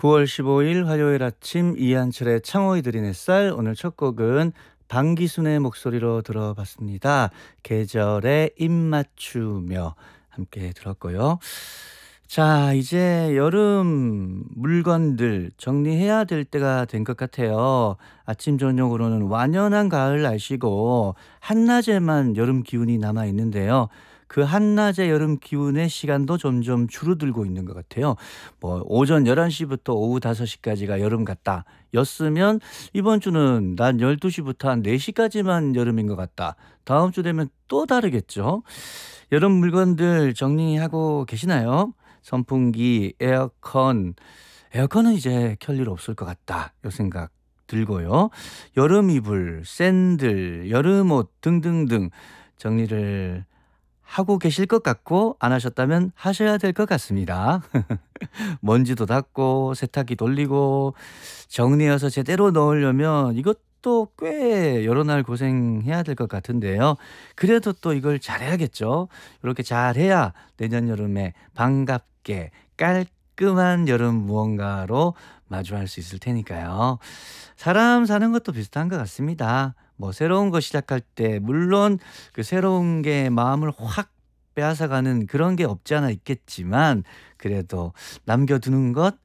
9월 15일 화요일 아침 이한철의 창호이 드린 햇살. 오늘 첫 곡은 방기순의 목소리로 들어봤습니다. 계절에 입맞추며 함께 들었고요. 자, 이제 여름 물건들 정리해야 될 때가 된 것 같아요. 아침 저녁으로는 완연한 가을 날씨고 한낮에만 여름 기운이 남아 있는데요. 그 한낮의 여름 기운의 시간도 점점 줄어들고 있는 것 같아요. 뭐 오전 11시부터 오후 5시까지가 여름 같다 였으면 이번 주는 낮 12시부터 한 4시까지만 여름인 것 같다. 다음 주 되면 또 다르겠죠. 여름 물건들 정리하고 계시나요? 선풍기, 에어컨은 이제 켤 일 없을 것 같다. 요 생각 들고요. 여름 이불, 샌들, 여름옷 등등등 정리를 하고 계실 것 같고 안 하셨다면 하셔야 될 것 같습니다. 먼지도 닦고 세탁기 돌리고 정리해서 제대로 넣으려면 이것도 꽤 여러 날 고생해야 될 것 같은데요. 그래도 또 이걸 잘해야겠죠. 이렇게 잘해야 내년 여름에 반갑게 깔끔한 여름 무언가로 마주할 수 있을 테니까요. 사람 사는 것도 비슷한 것 같습니다. 뭐 새로운 거 시작할 때 물론 그 새로운 게 마음을 확 빼앗아가는 그런 게 없지 않아 있겠지만 그래도 남겨두는 것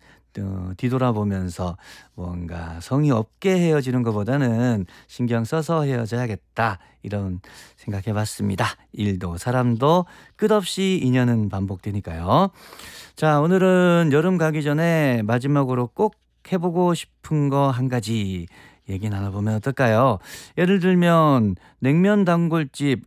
뒤돌아보면서 뭔가 성의 없게 헤어지는 것보다는 신경 써서 헤어져야겠다 이런 생각해 봤습니다. 일도 사람도 끝없이 인연은 반복되니까요. 자, 오늘은 여름 가기 전에 마지막으로 꼭 해보고 싶은 거 한 가지 얘기 나눠보면 어떨까요? 예를 들면 냉면 단골집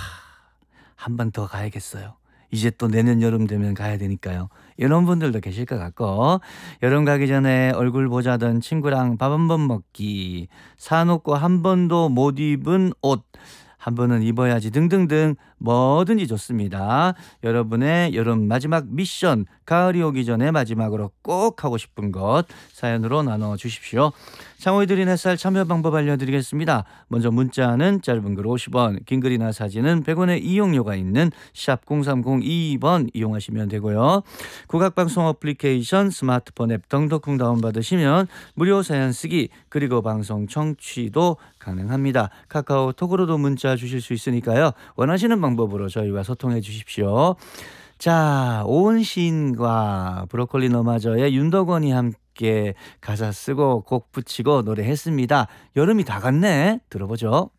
한 번 더 가야겠어요. 이제 또 내년 여름 되면 가야 되니까요. 이런 분들도 계실 것 같고 여름 가기 전에 얼굴 보자던 친구랑 밥 한 번 먹기, 사놓고 한 번도 못 입은 옷 한 번은 입어야지 등등등 뭐든지 좋습니다. 여러분의 여름 마지막 미션, 가을이 오기 전에 마지막으로 꼭 하고 싶은 것 사연으로 나눠주십시오. 창호이 드린 햇살 참여 방법 알려드리겠습니다. 먼저 문자는 짧은 글 50원, 긴 글이나 사진은 100원의 이용료가 있는 샵 0302번 이용하시면 되고요. 국악방송 어플리케이션 스마트폰 앱 덩덕쿵 다운받으시면 무료 사연 쓰기 그리고 방송 청취도 가능합니다. 카카오톡으로도 문자 주실 수 있으니까요. 원하시는 방법으로 저희와 소통해 주십시오. 자, 오은 시인과 브로콜리 너마저의 윤덕원이 함께 가사 쓰고 곡 붙이고 노래했습니다. 여름이 다 갔네. 들어보죠.